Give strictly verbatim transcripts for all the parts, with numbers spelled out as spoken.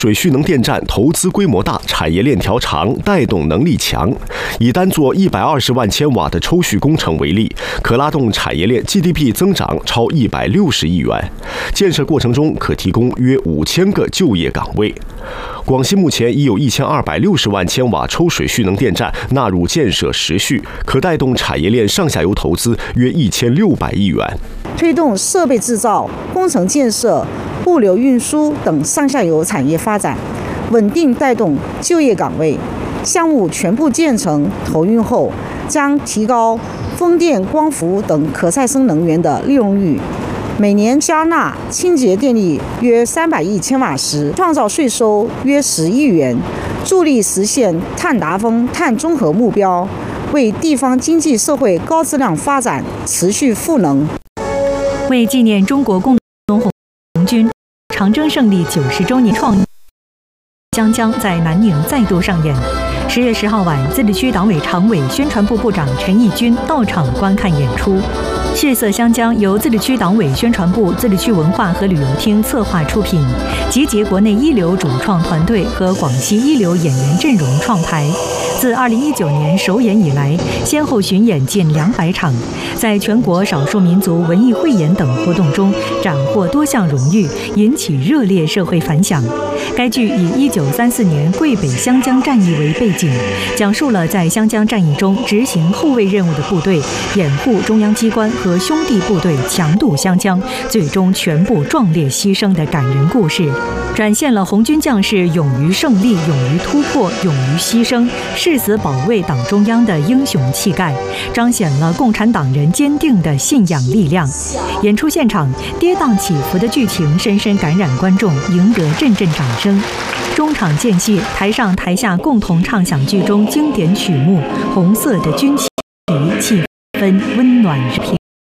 水蓄能电站投资规模大，产业链条长，带动能力强。以单做一百二十万千瓦的抽蓄工程为例，可拉动产业链 G D P 增长超一百六十亿元。建设过程中可提供约五千个就业岗位。广西目前已有一千二百六十万千瓦抽水蓄能电站纳入建设时序，可带动产业链上下游投资约一千六百亿元。 推动设备制造、工程建设、物流运输等上下游产业发展，稳定带动就业岗位。项目全部建成投运后，将提高风电、光伏等可再生能源的利用率。每年加纳清洁电力约三百亿千瓦时，创造税收约十亿元，助力实现碳达峰、碳中和目标，为地方经济社会高质量发展持续赋能。 为纪念中国共同红军长征胜利九十周年创湘江在南宁再度上演。十月十号晚，自治区党委常委、宣传部部长陈义军到场观看演出。血色湘江由自治区党委宣传部、自治区文化和旅游厅策划出品，集结国内一流主创团队和广西一流演员阵容创排。自二零一九年首演以来，先后巡演近两百场，在全国少数民族文艺汇演等活动中斩获多项荣誉，引起热烈社会反响。该剧以一九三四年桂北湘江战役为背景，讲述了在湘江战役中执行后卫任务的部队掩护中央机关和兄弟部队强渡湘江，最终全部壮烈牺牲的感人故事，展现了红军将士勇于胜利、勇于突破、勇于牺牲、誓死保卫党中央的英雄气概，彰显了共产党人坚定的信仰力量。演出现场跌宕起伏的剧情深深感染观众，赢得阵阵掌声。中场间隙，台上台下共同唱响剧中经典曲目《红色的军旗》，气氛温暖平。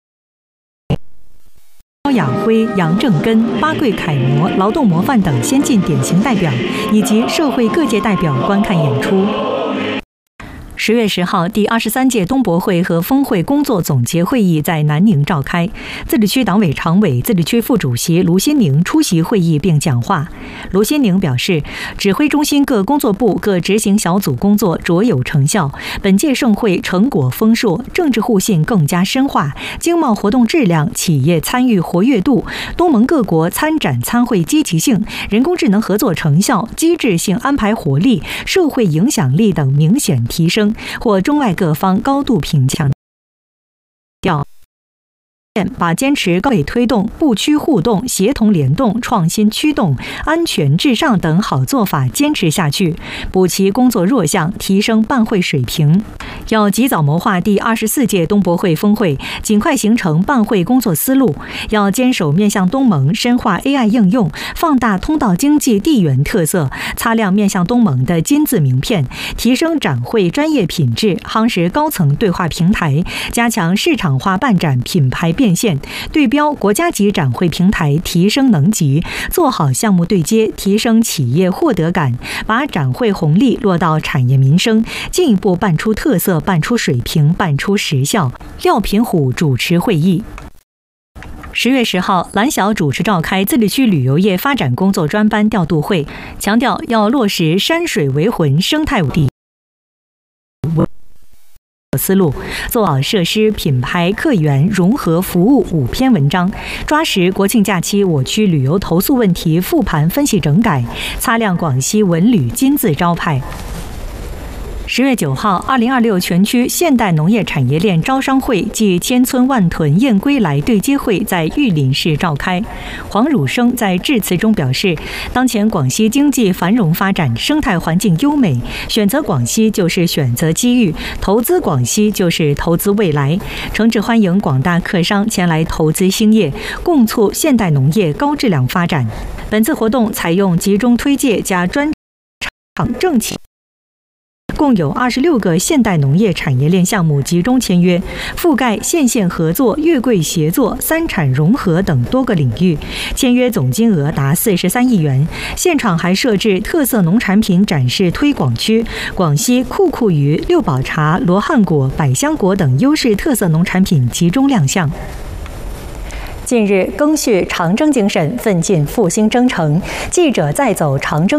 高亚辉、杨正根、八桂楷模、劳动模范等先进典型代表，以及社会各界代表观看演出。十月十号，第二十三届东博会和峰会工作总结会议在南宁召开。自治区党委常委、自治区副主席卢新宁出席会议并讲话。卢新宁表示，指挥中心各工作部、各执行小组工作卓有成效，本届盛会成果丰硕，政治互信更加深化，经贸活动质量、企业参与活跃度、东盟各国参展参会积极性、人工智能合作成效、机制性安排活力、社会影响力等明显提升，或中外各方高度评价。把坚持高位推动、部区互动、协同联动、创新驱动、安全至上等好做法坚持下去，补齐工作弱项，提升办会水平。要及早谋划第二十四届东博会峰会，尽快形成办会工作思路。要坚守面向东盟，深化 A I 应用，放大通道经济地缘特色，擦亮面向东盟的金字名片，提升展会专业品质，夯实高层对话平台，加强市场化办展品牌变现，对标国家级展会平台，提升能级，做好项目对接，提升企业获得感，把展会红利落到产业民生，进一步办出特色，办出水平，办出实效。廖品虎主持会议。十月十号，蓝晓主持召开自治区旅游业发展工作专班调度会，强调要落实山水为魂、生态五地思路，做好设施、品牌、客源、融合服务五篇文章，抓实国庆假期我区旅游投诉问题复盘分析整改，擦亮广西文旅金字招牌。十月九号，二零二六全区现代农业产业链招商会暨千村万屯燕归来对接会在玉林市召开。黄汝生在致辞中表示，当前广西经济繁荣发展，生态环境优美，选择广西就是选择机遇，投资广西就是投资未来。诚挚欢迎广大客商前来投资兴业，共促现代农业高质量发展。本次活动采用集中推介加专场政企。共有二十六个现代农业产业链项目集中签约，覆盖县县合作、越贵协作、三产融合等多个领域，签约总金额达四十三亿元。现场还设置特色农产品展示推广区，广西酷酷鱼、六宝茶、罗汉果、百香果等优势特色农产品集中亮相。近日，赓续长征精神，奋进复兴征程。记者再走长征。